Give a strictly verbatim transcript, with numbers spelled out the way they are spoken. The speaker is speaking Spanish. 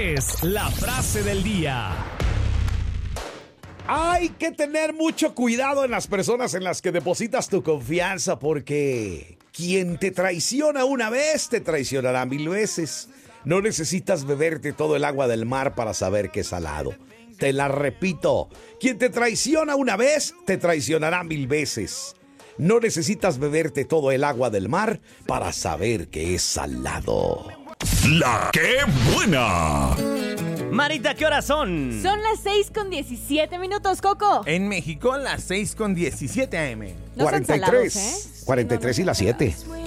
es la frase del día. Hay que tener mucho cuidado en las personas en las que depositas tu confianza, porque quien te traiciona una vez, te traicionará mil veces. No necesitas beberte todo el agua del mar para saber que es salado. Te la repito, quien te traiciona una vez, te traicionará mil veces. No necesitas beberte todo el agua del mar para saber que es salado. La que buena. Marita, ¿qué horas son? Son las seis con diecisiete minutos, Coco. En México, las seis con diecisiete a eme. No son cuarenta y tres. salados, ¿eh? cuarenta y tres y las siete.